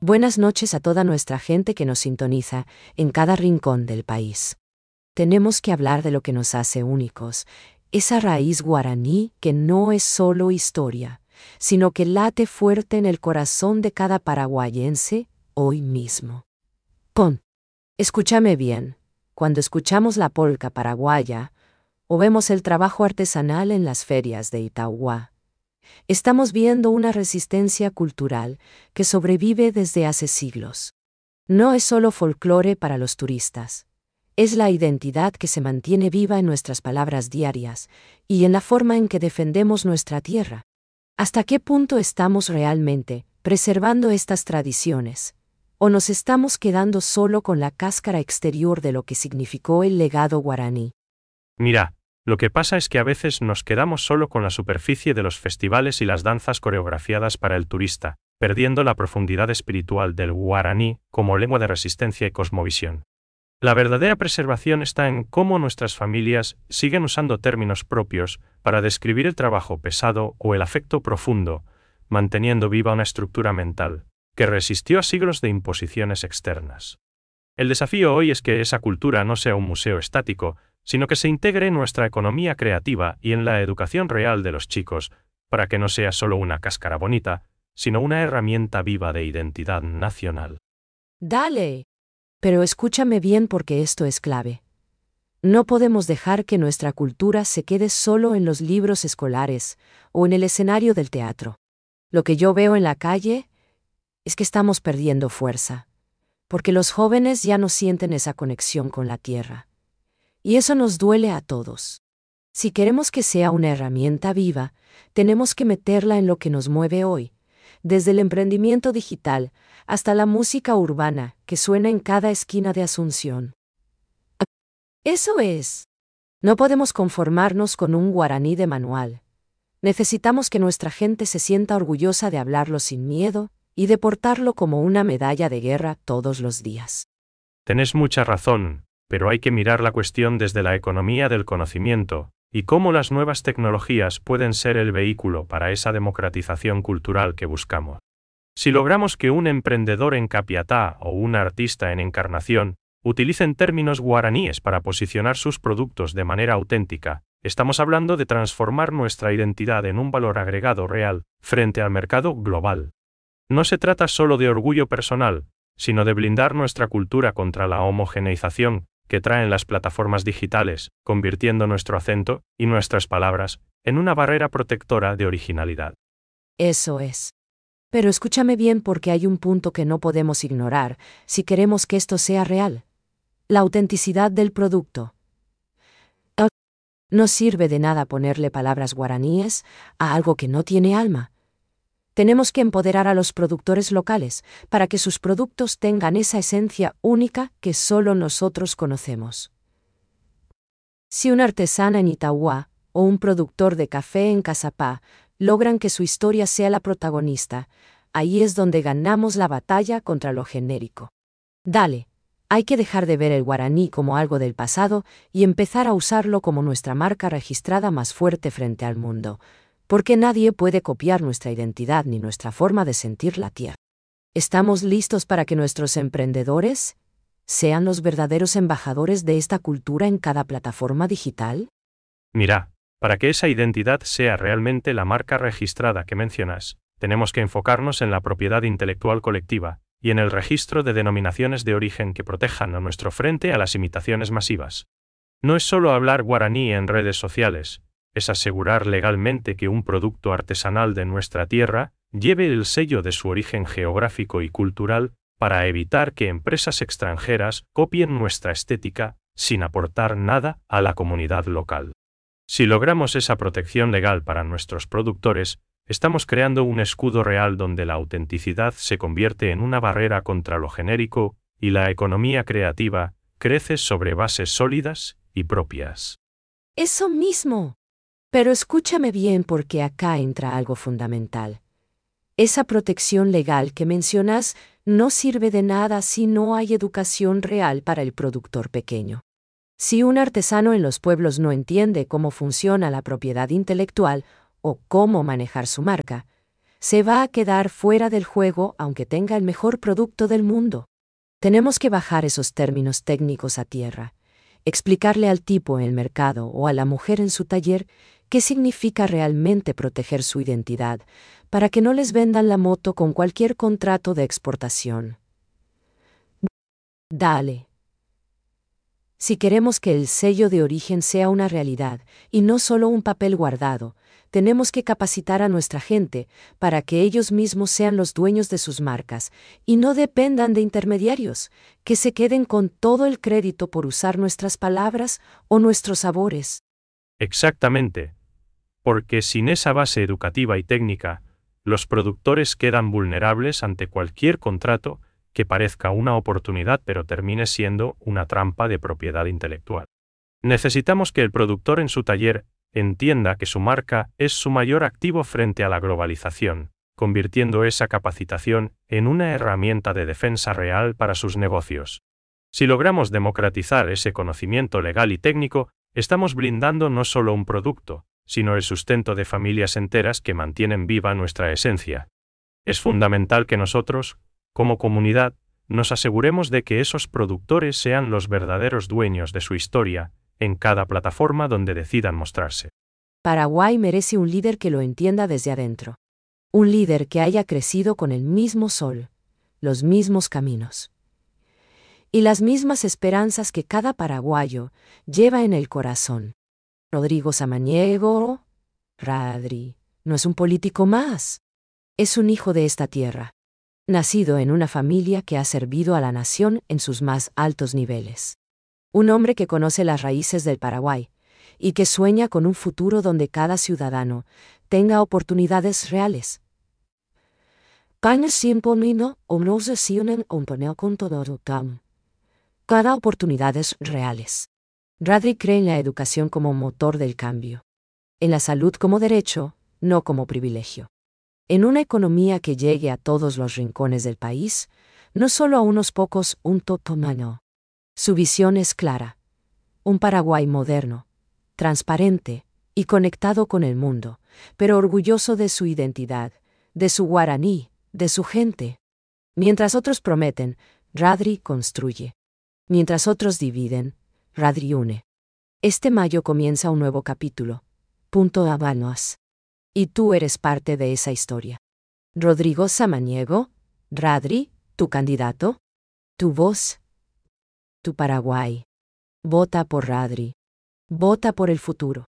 Buenas noches a toda nuestra gente que nos sintoniza en cada rincón del país. Tenemos que hablar de lo que nos hace únicos, esa raíz guaraní que no es solo historia, sino que late fuerte en el corazón de cada paraguayense hoy mismo. Escúchame bien, cuando escuchamos la polca paraguaya o vemos el trabajo artesanal en las ferias de Itauguá, estamos viendo una resistencia cultural que sobrevive desde hace siglos. No es solo folclore para los turistas. Es la identidad que se mantiene viva en nuestras palabras diarias y en la forma en que defendemos nuestra tierra. ¿Hasta qué punto estamos realmente preservando estas tradiciones? ¿O nos estamos quedando solo con la cáscara exterior de lo que significó el legado guaraní? Mira, lo que pasa es que a veces nos quedamos solo con la superficie de los festivales y las danzas coreografiadas para el turista, perdiendo la profundidad espiritual del guaraní como lengua de resistencia y cosmovisión. La verdadera preservación está en cómo nuestras familias siguen usando términos propios para describir el trabajo pesado o el afecto profundo, manteniendo viva una estructura mental que resistió a siglos de imposiciones externas. El desafío hoy es que esa cultura no sea un museo estático, sino que se integre en nuestra economía creativa y en la educación real de los chicos, para que no sea solo una cáscara bonita, sino una herramienta viva de identidad nacional. Dale. Pero escúchame bien porque esto es clave. No podemos dejar que nuestra cultura se quede solo en los libros escolares o en el escenario del teatro. Lo que yo veo en la calle es que estamos perdiendo fuerza, porque los jóvenes ya no sienten esa conexión con la tierra. Y eso nos duele a todos. Si queremos que sea una herramienta viva, tenemos que meterla en lo que nos mueve hoy, desde el emprendimiento digital hasta la música urbana que suena en cada esquina de Asunción. Eso es. No podemos conformarnos con un guaraní de manual. Necesitamos que nuestra gente se sienta orgullosa de hablarlo sin miedo y de portarlo como una medalla de guerra todos los días. Tenés mucha razón, pero hay que mirar la cuestión desde la economía del conocimiento, y cómo las nuevas tecnologías pueden ser el vehículo para esa democratización cultural que buscamos. Si logramos que un emprendedor en Capiatá o un artista en Encarnación utilicen términos guaraníes para posicionar sus productos de manera auténtica, estamos hablando de transformar nuestra identidad en un valor agregado real frente al mercado global. No se trata solo de orgullo personal, sino de blindar nuestra cultura contra la homogeneización que traen las plataformas digitales, convirtiendo nuestro acento y nuestras palabras en una barrera protectora de originalidad. Eso es. Pero escúchame bien porque hay un punto que no podemos ignorar si queremos que esto sea real. La autenticidad del producto. No sirve de nada ponerle palabras guaraníes a algo que no tiene alma. Tenemos que empoderar a los productores locales para que sus productos tengan esa esencia única que solo nosotros conocemos. Si una artesana en Itauguá o un productor de café en Caçapá logran que su historia sea la protagonista, ahí es donde ganamos la batalla contra lo genérico. Dale, hay que dejar de ver el guaraní como algo del pasado y empezar a usarlo como nuestra marca registrada más fuerte frente al mundo, porque nadie puede copiar nuestra identidad ni nuestra forma de sentir la tierra. ¿Estamos listos para que nuestros emprendedores sean los verdaderos embajadores de esta cultura en cada plataforma digital? Mira, para que esa identidad sea realmente la marca registrada que mencionas, tenemos que enfocarnos en la propiedad intelectual colectiva y en el registro de denominaciones de origen que protejan a nuestro frente a las imitaciones masivas. No es solo hablar guaraní en redes sociales, es asegurar legalmente que un producto artesanal de nuestra tierra lleve el sello de su origen geográfico y cultural para evitar que empresas extranjeras copien nuestra estética sin aportar nada a la comunidad local. Si logramos esa protección legal para nuestros productores, estamos creando un escudo real donde la autenticidad se convierte en una barrera contra lo genérico y la economía creativa crece sobre bases sólidas y propias. Eso mismo. Pero escúchame bien porque acá entra algo fundamental. Esa protección legal que mencionas no sirve de nada si no hay educación real para el productor pequeño. Si un artesano en los pueblos no entiende cómo funciona la propiedad intelectual o cómo manejar su marca, se va a quedar fuera del juego aunque tenga el mejor producto del mundo. Tenemos que bajar esos términos técnicos a tierra, explicarle al tipo en el mercado o a la mujer en su taller qué significa realmente proteger su identidad, para que no les vendan la moto con cualquier contrato de exportación. Dale. Si queremos que el sello de origen sea una realidad y no solo un papel guardado, tenemos que capacitar a nuestra gente para que ellos mismos sean los dueños de sus marcas y no dependan de intermediarios, que se queden con todo el crédito por usar nuestras palabras o nuestros sabores. Exactamente. Porque sin esa base educativa y técnica, los productores quedan vulnerables ante cualquier contrato que parezca una oportunidad pero termine siendo una trampa de propiedad intelectual. Necesitamos que el productor en su taller entienda que su marca es su mayor activo frente a la globalización, convirtiendo esa capacitación en una herramienta de defensa real para sus negocios. Si logramos democratizar ese conocimiento legal y técnico, estamos blindando no solo un producto, sino el sustento de familias enteras que mantienen viva nuestra esencia. Es fundamental que nosotros, como comunidad, nos aseguremos de que esos productores sean los verdaderos dueños de su historia, en cada plataforma donde decidan mostrarse. Paraguay merece un líder que lo entienda desde adentro. Un líder que haya crecido con el mismo sol, los mismos caminos y las mismas esperanzas que cada paraguayo lleva en el corazón. Rodrigo Samaniego, Radri, no es un político más. Es un hijo de esta tierra, nacido en una familia que ha servido a la nación en sus más altos niveles. Un hombre que conoce las raíces del Paraguay y que sueña con un futuro donde cada ciudadano tenga oportunidades reales. Cada oportunidades reales. Radri cree en la educación como motor del cambio, en la salud como derecho, no como privilegio. En una economía que llegue a todos los rincones del país, no solo a unos pocos, un totomano. Su visión es clara. Un Paraguay moderno, transparente y conectado con el mundo, pero orgulloso de su identidad, de su guaraní, de su gente. Mientras otros prometen, Radri construye. Mientras otros dividen, Radri une. Este mayo comienza un nuevo capítulo. Punto Habanos. Y tú eres parte de esa historia. Rodrigo Samaniego, Radri, tu candidato, tu voz, tu Paraguay. Vota por Radri. Vota por el futuro.